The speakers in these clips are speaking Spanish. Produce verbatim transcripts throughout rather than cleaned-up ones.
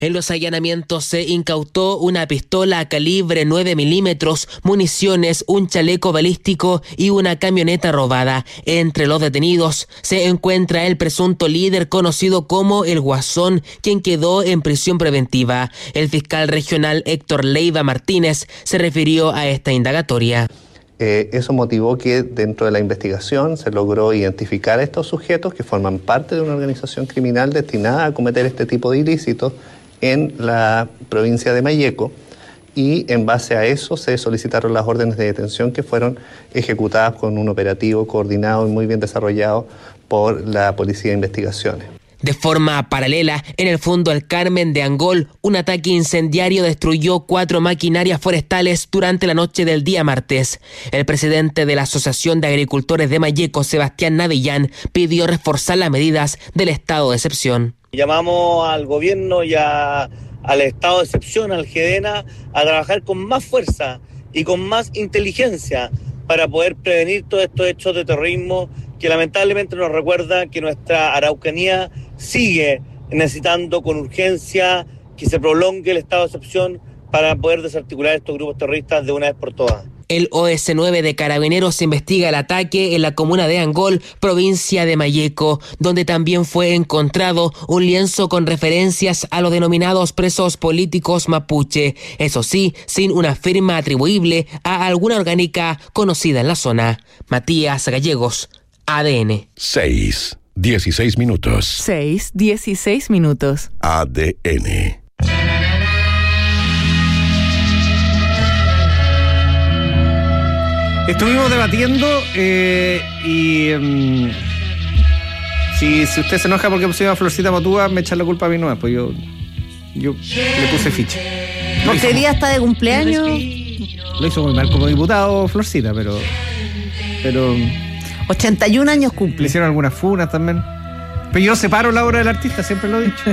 En los allanamientos se incautó una pistola calibre nueve milímetros, municiones, un chaleco balístico y una camioneta robada. Entre los detenidos se encuentra el presunto líder conocido como El Guasón, quien quedó en prisión preventiva. El fiscal regional Héctor Leiva Martínez se refirió a esta indagatoria. Eh, eso motivó que dentro de la investigación se logró identificar a estos sujetos que forman parte de una organización criminal destinada a cometer este tipo de ilícitos en la provincia de Malleco, y en base a eso se solicitaron las órdenes de detención que fueron ejecutadas con un operativo coordinado y muy bien desarrollado por la Policía de Investigaciones. De forma paralela, en el Fundo El Carmen de Angol, un ataque incendiario destruyó cuatro maquinarias forestales durante la noche del día martes. El presidente de la Asociación de Agricultores de Malleco, Sebastián Navillán, pidió reforzar las medidas del estado de excepción. Llamamos al gobierno y a, al estado de excepción, al GEDENA, a trabajar con más fuerza y con más inteligencia para poder prevenir todos estos hechos de terrorismo que lamentablemente nos recuerda que nuestra Araucanía sigue necesitando con urgencia que se prolongue el estado de excepción para poder desarticular estos grupos terroristas de una vez por todas. El O S nueve de Carabineros investiga el ataque en la comuna de Angol, provincia de Malleco, donde también fue encontrado un lienzo con referencias a los denominados presos políticos mapuche, eso sí, sin una firma atribuible a alguna orgánica conocida en la zona. Matías Gallegos, A D N. seis, dieciséis minutos. seis, dieciséis minutos. A D N. Estuvimos debatiendo eh, y um, si, si usted se enoja porque pusimos a Florcita Motúa, me echa la culpa a mí no, pues yo, yo le puse ficha. Porque el día está de cumpleaños. Lo hizo muy mal como diputado Florcita, pero... pero ochenta y un años cumple. Le hicieron algunas funas también. Pero yo separo la obra del artista, siempre lo he dicho.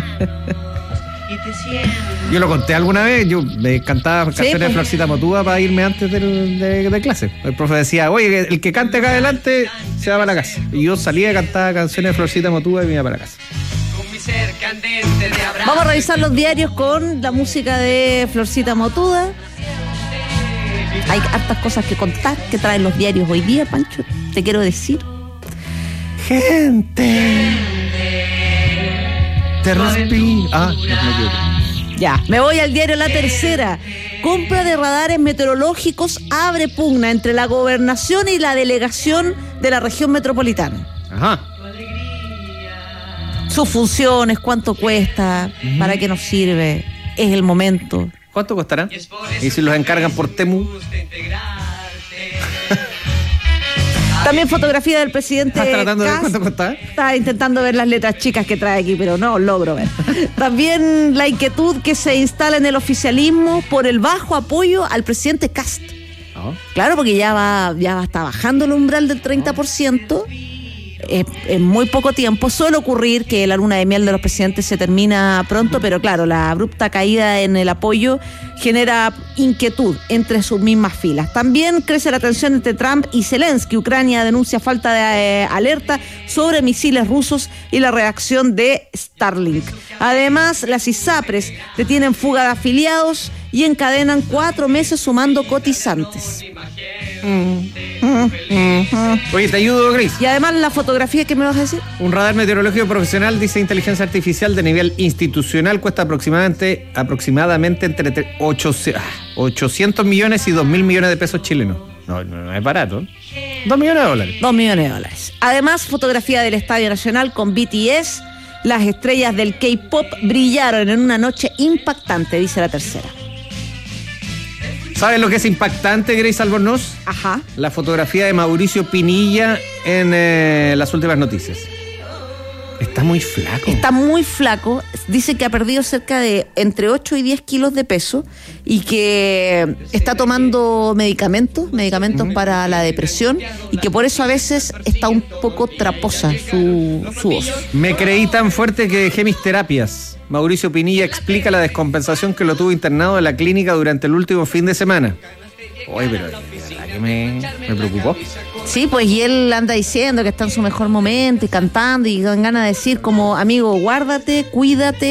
Yo lo conté alguna vez, yo me cantaba canciones sí, pues. de Florcita Motúa para irme antes de, de, de clase. El profe decía, oye, el que cante acá adelante se va para la casa. Y yo salía a cantar canciones de Florcita Motúa y me iba para la casa. Vamos a revisar los diarios con la música de Florcita Motúa. Hay hartas cosas que contar que traen los diarios hoy día, Pancho. Te quiero decir. Gente. Te respiro. Ah, no me equivoco. Ya, me voy al diario La Tercera. Compra de radares meteorológicos abre pugna entre la gobernación y la delegación de la región metropolitana. Ajá. Sus funciones, cuánto cuesta, uh-huh. para qué nos sirve, es el momento. ¿Cuánto costará? ¿Y si los encargan por Temu? También fotografía del presidente. ¿Estás tratando Kast. de ver cuánto costaba? Estaba intentando ver las letras chicas que trae aquí, pero no logro ver. También la inquietud que se instala en el oficialismo por el bajo apoyo al presidente Kast. Oh. Claro, porque ya va, ya va, está bajando el umbral del treinta por ciento. Eh, en muy poco tiempo. Suele ocurrir que la luna de miel de los presidentes se termina pronto, pero claro, la abrupta caída en el apoyo genera inquietud entre sus mismas filas. También crece la tensión entre Trump y Zelensky. Ucrania denuncia falta de eh, alerta sobre misiles rusos y la reacción de Starlink. Además, las ISAPRES detienen fuga de afiliados y encadenan cuatro meses sumando cotizantes. Mm. Mm. Mm. Oye, te ayudo, Grace. Y además la fotografía, ¿qué me vas a decir? Un radar meteorológico profesional, dice inteligencia artificial de nivel institucional, cuesta aproximadamente aproximadamente entre ochocientos millones y dos mil millones de pesos chilenos. No, no, no es barato. dos millones de dólares. dos millones de dólares. Además, fotografía del Estadio Nacional con B T S. Las estrellas del K-pop brillaron en una noche impactante, dice La Tercera. ¿Sabes lo que es impactante, Grace Albornoz? Ajá. La fotografía de Mauricio Pinilla en eh, las últimas noticias. Está muy flaco. Está muy flaco. Dice que ha perdido cerca de entre ocho y diez kilos de peso y que está tomando medicamentos, medicamentos uh-huh. para la depresión y que por eso a veces está un poco traposa su, su voz. Me creí tan fuerte que dejé mis terapias. Mauricio Pinilla explica la descompensación que lo tuvo internado en la clínica durante el último fin de semana. Oye, pero de verdad que me, me preocupó. Sí, pues y él anda diciendo que está en su mejor momento y cantando y dan ganas de decir como, amigo, guárdate, cuídate,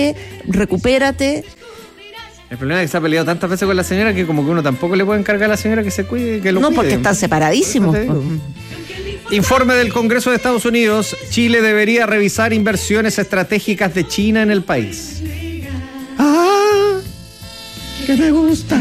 recupérate. El problema es que se ha peleado tantas veces con la señora que como que uno tampoco le puede encargar a la señora que se cuide, que lo No, cuide. porque están separadísimos. Informe del Congreso de Estados Unidos. Chile debería revisar inversiones estratégicas de China en el país. Ah, que me gusta.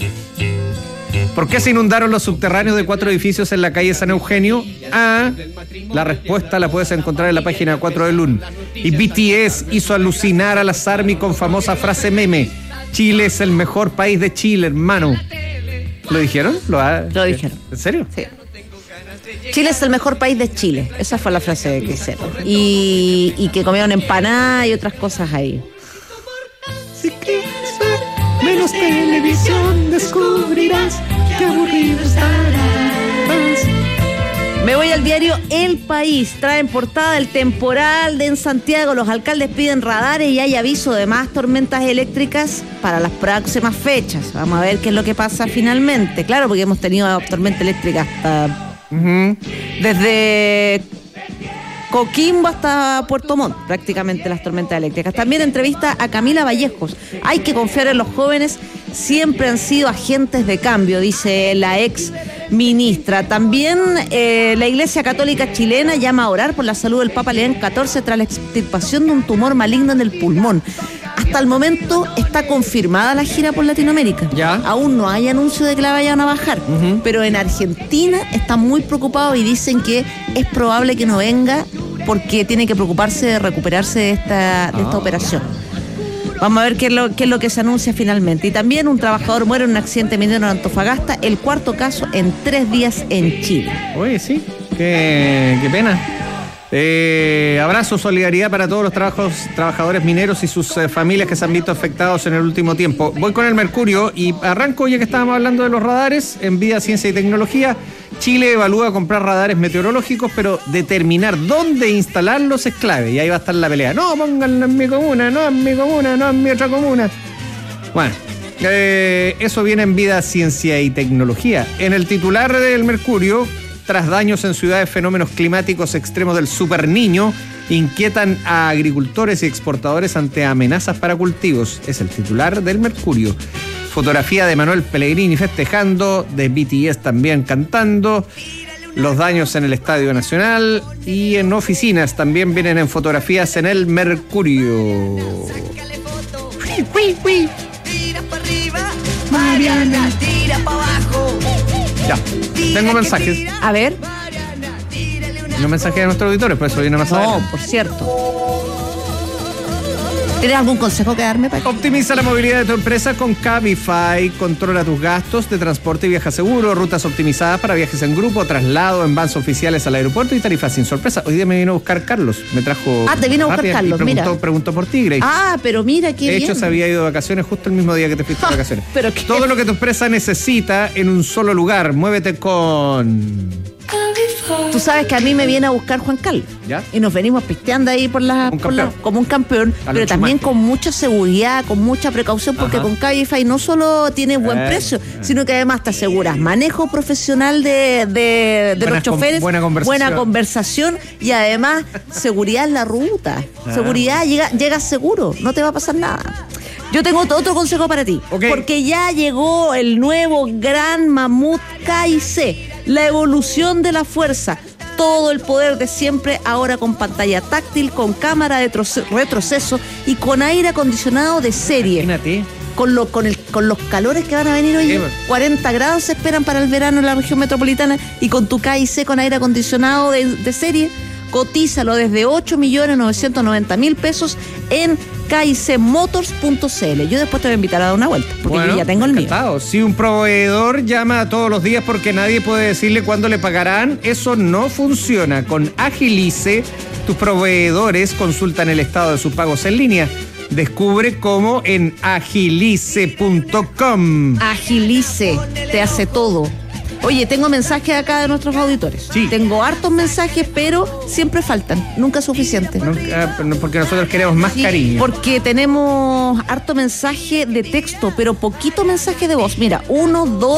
¿Por qué se inundaron los subterráneos de cuatro edificios en la calle San Eugenio? Ah, la respuesta la puedes encontrar en la página cuatro de L U N. Y B T S hizo alucinar a las ARMY con famosa frase meme. Chile es el mejor país de Chile, hermano. ¿Lo dijeron? ¿Lo, ha... Lo dijeron. ¿En serio? Sí. Chile es el mejor país de Chile. Esa fue la frase que hicieron. Y, y que comieron empanada y otras cosas ahí. Si quieres ver menos televisión, descubrirás qué aburrido estarás. Me voy al diario El País. Trae en portada el temporal de en Santiago. Los alcaldes piden radares y hay aviso de más tormentas eléctricas para las próximas fechas. Vamos a ver qué es lo que pasa finalmente. Claro, porque hemos tenido tormenta eléctrica hasta... Uh-huh. Desde Coquimbo hasta Puerto Montt, prácticamente las tormentas eléctricas. También entrevista a Camila Vallejos. Hay que confiar en los jóvenes, siempre han sido agentes de cambio, dice la ex ministra. También eh, la Iglesia Católica Chilena llama a orar por la salud del Papa León catorce tras la extirpación de un tumor maligno en el pulmón. Hasta el momento está confirmada la gira por Latinoamérica. ¿Ya? Aún no hay anuncio de que la vayan a bajar. Uh-huh. Pero en Argentina están muy preocupados y dicen que es probable que no venga porque tiene que preocuparse de recuperarse de esta, de esta ah. operación. Vamos a ver qué es, lo, qué es lo que se anuncia finalmente. Y también un trabajador muere en un accidente minero en Antofagasta, el cuarto caso en tres días en Chile. Oye, sí, qué, qué pena. Eh, abrazo, solidaridad para todos los trabajos, trabajadores mineros y sus eh, familias que se han visto afectados en el último tiempo. Voy con el Mercurio y arranco ya que estábamos hablando de los radares. En Vida, Ciencia y Tecnología, Chile evalúa comprar radares meteorológicos, pero determinar dónde instalarlos es clave. Y ahí va a estar la pelea. No, pónganlo en mi comuna, no en mi comuna, no en mi otra comuna. Bueno, eh, eso viene en Vida, Ciencia y Tecnología. En el titular del Mercurio, tras daños en ciudades, fenómenos climáticos extremos del Super Niño inquietan a agricultores y exportadores ante amenazas para cultivos. Es el titular del Mercurio. Fotografía de Manuel Pellegrini festejando, de B T S también cantando. Los daños en el Estadio Nacional y en oficinas también vienen en fotografías en el Mercurio. Tira para arriba, Mariana, tira para abajo. Ya, tengo mensajes. A ver. No mensajes de nuestros auditores, por eso viene más adelante. No, por cierto. ¿Tienes algún consejo que darme, Paco? Optimiza la movilidad de tu empresa con Cabify. Controla tus gastos de transporte y viaja seguro. Rutas optimizadas para viajes en grupo, traslado en vans oficiales al aeropuerto y tarifas sin sorpresa. Hoy día me vino a buscar Carlos. Me trajo... Ah, te vino a buscar Carlos, preguntó, mira. Preguntó por ti, Grace. Ah, pero mira qué De hecho, bien. se había ido de vacaciones justo el mismo día que te fuiste de vacaciones. Pero qué... Todo lo que tu empresa necesita en un solo lugar. Muévete con... Tú sabes que a mí me viene a buscar Juan Carlos. ¿Ya? Y nos venimos pisteando ahí por la, Un por la como un campeón, A pero lo también Schumacher. con mucha seguridad, con mucha precaución, porque Ajá. con Cabify no solo tienes buen Eh, precio, eh. sino que además te aseguras manejo profesional de, de, de Buenas los choferes, con- buena conversación. buena conversación y además seguridad en la ruta. Ah. Seguridad, llega, llegas seguro, no te va a pasar nada. Yo tengo otro, otro consejo para ti, Ok. porque ya llegó el nuevo gran mamut K I C, la evolución de la fuerza. Todo el poder de siempre, ahora con pantalla táctil, con cámara de troce- retroceso y con aire acondicionado de serie. Imagínate. Con, lo, con, el, con los calores que van a venir hoy, Sí, cuarenta grados se esperan para el verano en la región metropolitana, y con tu K I C con aire acondicionado de, de serie, cotízalo desde ocho millones novecientos noventa mil pesos en K I C motors punto c l. Yo después te voy a invitar a dar una vuelta, porque Bueno, yo ya tengo el mío. encantado. Si un proveedor llama todos los días porque nadie puede decirle cuándo le pagarán, eso no funciona. Con Agilice, tus proveedores consultan el estado de sus pagos en línea. Descubre cómo en agilice punto com. Agilice, te hace todo. Oye, tengo mensajes acá de nuestros auditores. Sí. Tengo hartos mensajes, pero siempre faltan. Nunca es suficiente. Nunca, porque nosotros queremos más Sí, cariño. porque tenemos harto mensaje de texto, pero poquito mensaje de voz. Mira, uno, dos,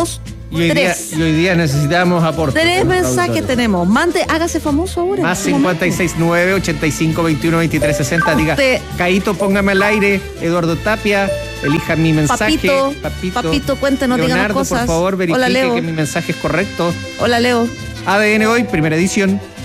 Y hoy, día, Tres. y hoy día necesitamos aportes. Tres de nuestro mensajes auditorio. tenemos. Mande, hágase famoso ahora. Más en este cincuenta y seis nueve, ochenta y cinco, veintiuno, veintitrés, sesenta. Diga, Usted- Caíto, póngame al aire. Eduardo Tapia, elija mi mensaje. Papito, papito, cuéntenos, díganos Leonardo, cosas. por favor, verifique Hola, Leo. que mi mensaje es correcto. Hola, Leo. A D N Hoy, primera edición.